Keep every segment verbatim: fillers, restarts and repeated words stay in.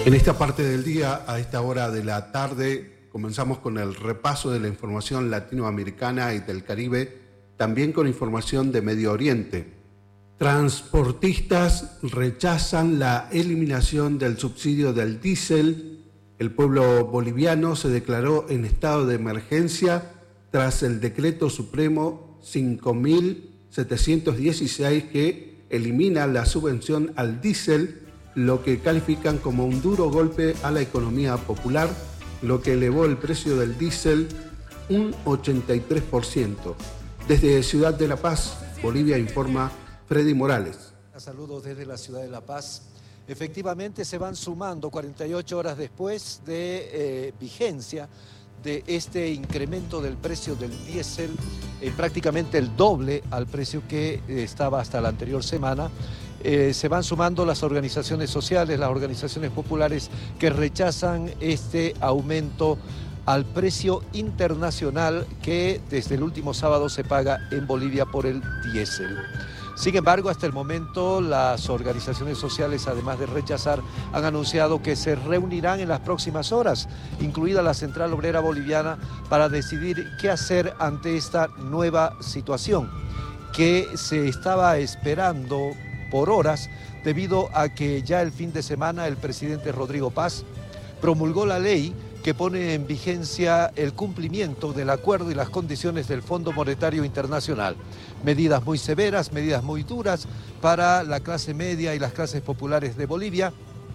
En esta parte del día, a esta hora de la tarde, comenzamos con el repaso de la información latinoamericana y del Caribe, también con información de Medio Oriente. Transportistas rechazan la eliminación del subsidio del diésel. El pueblo boliviano se declaró en estado de emergencia tras el decreto supremo cinco mil setecientos dieciséis que elimina la subvención al diésel, lo que califican como un duro golpe a la economía popular, lo que elevó el precio del diésel un ochenta y tres por ciento. Desde Ciudad de La Paz, Bolivia, informa Freddy Morales. Saludos desde la Ciudad de La Paz. Efectivamente se van sumando cuarenta y ocho horas después de eh, vigencia de este incremento del precio del diésel, eh, prácticamente el doble al precio que eh, estaba hasta la anterior semana. Eh, se van sumando las organizaciones sociales, las organizaciones populares que rechazan este aumento al precio internacional que desde el último sábado se paga en Bolivia por el diésel. Sin embargo, hasta el momento las organizaciones sociales, además de rechazar, han anunciado que se reunirán en las próximas horas, incluida la Central Obrera Boliviana, para decidir qué hacer ante esta nueva situación que se estaba esperando por horas debido a que ya el fin de semana el presidente Rodrigo Paz promulgó la ley que pone en vigencia el cumplimiento del acuerdo y las condiciones del Fondo Monetario Internacional. Medidas muy severas, medidas muy duras para la clase media y las clases populares de Bolivia.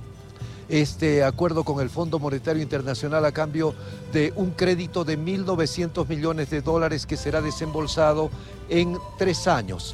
Este acuerdo con el Fondo Monetario Internacional a cambio de un crédito de mil novecientos millones de dólares que será desembolsado en tres años.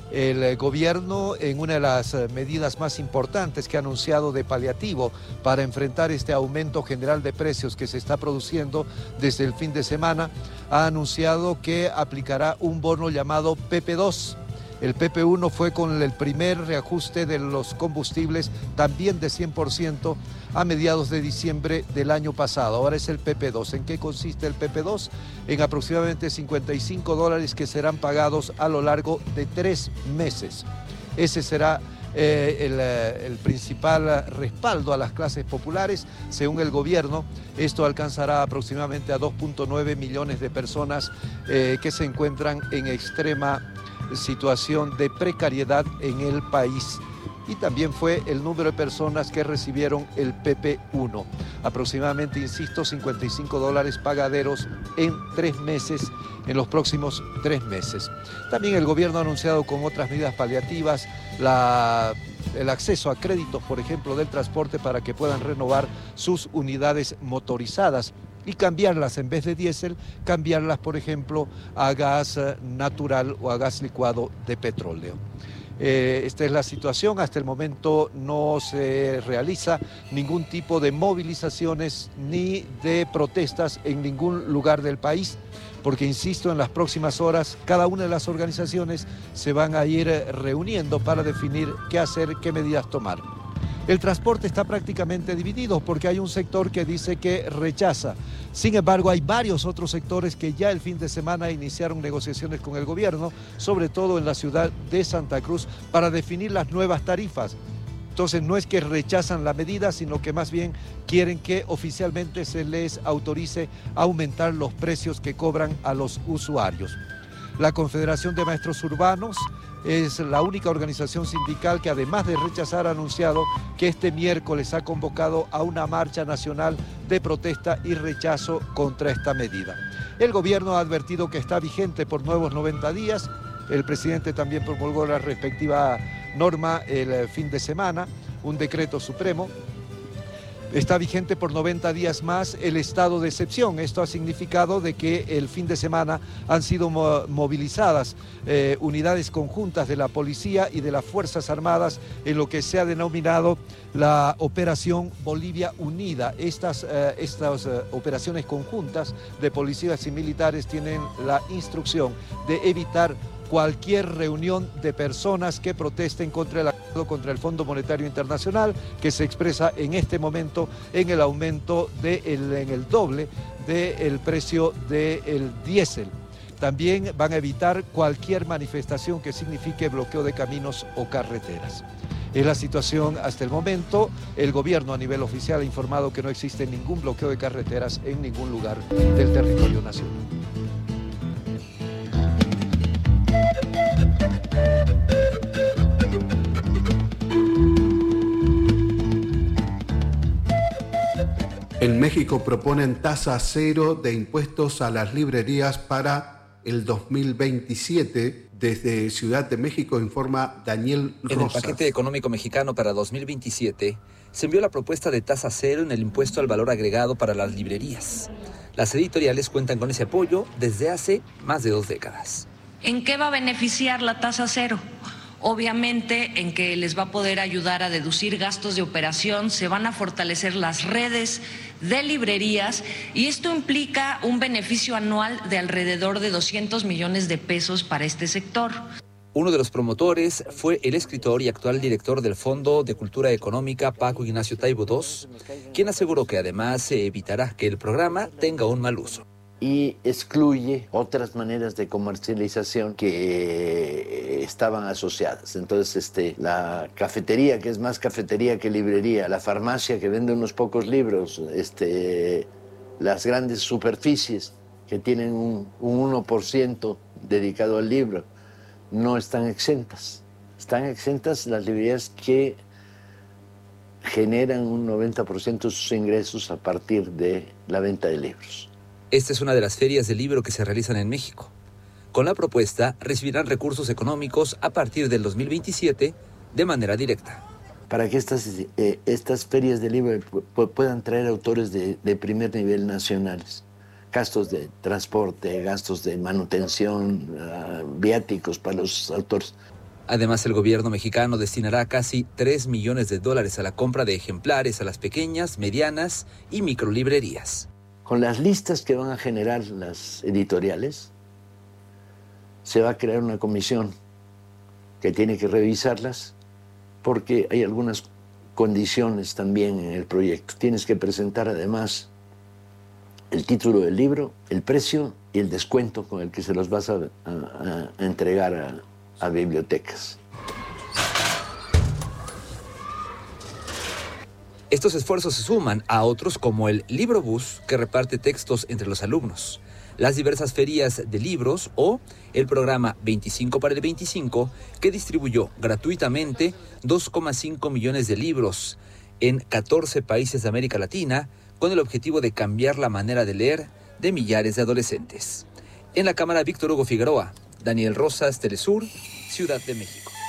El gobierno, en una de las medidas más importantes que ha anunciado de paliativo para enfrentar este aumento general de precios que se está produciendo desde el fin de semana, ha anunciado que aplicará un bono llamado P P dos. El P P uno fue con el primer reajuste de los combustibles, también de cien por ciento, a mediados de diciembre del año pasado. Ahora es el P P dos. ¿En qué consiste el P P dos? En aproximadamente cincuenta y cinco dólares que serán pagados a lo largo de tres meses. Ese será eh, el, el principal respaldo a las clases populares. Según el gobierno, esto alcanzará aproximadamente a dos punto nueve millones de personas eh, que se encuentran en extrema situación de precariedad en el país. Y también fue el número de personas que recibieron el P P uno. Aproximadamente, insisto, cincuenta y cinco dólares pagaderos en tres meses, en los próximos tres meses. También el gobierno ha anunciado con otras medidas paliativas la, el acceso a créditos, por ejemplo, del transporte para que puedan renovar sus unidades motorizadas y cambiarlas, en vez de diésel, cambiarlas, por ejemplo, a gas natural o a gas licuado de petróleo. Eh, esta es la situación. Hasta el momento no se realiza ningún tipo de movilizaciones ni de protestas en ningún lugar del país, porque, insisto, en las próximas horas cada una de las organizaciones se van a ir reuniendo para definir qué hacer, qué medidas tomar. El transporte está prácticamente dividido porque hay un sector que dice que rechaza. Sin embargo, hay varios otros sectores que ya el fin de semana iniciaron negociaciones con el gobierno, sobre todo en la ciudad de Santa Cruz, para definir las nuevas tarifas. Entonces, no es que rechazan la medida, sino que más bien quieren que oficialmente se les autorice a aumentar los precios que cobran a los usuarios. La Confederación de Maestros Urbanos es la única organización sindical que, además de rechazar, ha anunciado que este miércoles ha convocado a una marcha nacional de protesta y rechazo contra esta medida. El gobierno ha advertido que está vigente por nuevos noventa días. El presidente también promulgó la respectiva norma el fin de semana, un decreto supremo. Está vigente por noventa días más el estado de excepción. Esto ha significado de que el fin de semana han sido mo movilizadas eh, unidades conjuntas de la policía y de las Fuerzas Armadas en lo que se ha denominado la Operación Bolivia Unida. Estas, eh, estas eh, operaciones conjuntas de policías y militares tienen la instrucción de evitar cualquier reunión de personas que protesten contra el acuerdo contra el Fondo Monetario Internacional, que se expresa en este momento en el aumento de el, en el doble del precio del diésel, También van a evitar cualquier manifestación que signifique bloqueo de caminos o carreteras. Es la situación hasta el momento. El gobierno a nivel oficial ha informado que no existe ningún bloqueo de carreteras en ningún lugar del territorio nacional. En México proponen tasa cero de impuestos a las librerías para el dos mil veintisiete. Desde Ciudad de México informa Daniel Rosas. En el paquete económico mexicano para dos mil veintisiete se envió la propuesta de tasa cero en el impuesto al valor agregado para las librerías. Las editoriales cuentan con ese apoyo desde hace más de dos décadas. ¿En qué va a beneficiar la tasa cero? Obviamente en que les va a poder ayudar a deducir gastos de operación, se van a fortalecer las redes de librerías y esto implica un beneficio anual de alrededor de doscientos millones de pesos para este sector. Uno de los promotores fue el escritor y actual director del Fondo de Cultura Económica, Paco Ignacio Taibo segundo, quien aseguró que además se evitará que el programa tenga un mal uso. Y excluye otras maneras de comercialización que estaban asociadas. Entonces, este, la cafetería, que es más cafetería que librería, la farmacia, que vende unos pocos libros, este, las grandes superficies, que tienen un, un uno por ciento dedicado al libro, no están exentas. Están exentas las librerías que generan un noventa por ciento de sus ingresos a partir de la venta de libros. Esta es una de las ferias de libro que se realizan en México. Con la propuesta, recibirán recursos económicos a partir del dos mil veintisiete de manera directa. Para que estas, eh, estas ferias de libro puedan traer autores de, de primer nivel nacionales. Gastos de transporte, gastos de manutención, uh, viáticos para los autores. Además, el gobierno mexicano destinará casi tres millones de dólares a la compra de ejemplares a las pequeñas, medianas y microlibrerías. Con las listas que van a generar las editoriales, se va a crear una comisión que tiene que revisarlas porque hay algunas condiciones también en el proyecto. Tienes que presentar además el título del libro, el precio y el descuento con el que se los vas a, a, a entregar a, a bibliotecas. Estos esfuerzos se suman a otros como el Librobús, que reparte textos entre los alumnos, las diversas ferias de libros o el programa veinticinco para el veinticinco, que distribuyó gratuitamente dos coma cinco millones de libros en catorce países de América Latina, con el objetivo de cambiar la manera de leer de millares de adolescentes. En la cámara, Víctor Hugo Figueroa, Daniel Rosas, Telesur, Ciudad de México.